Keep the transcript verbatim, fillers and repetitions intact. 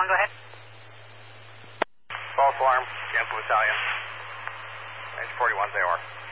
one, go ahead. False alarm, cancel battalion. Range forty-one's A O R.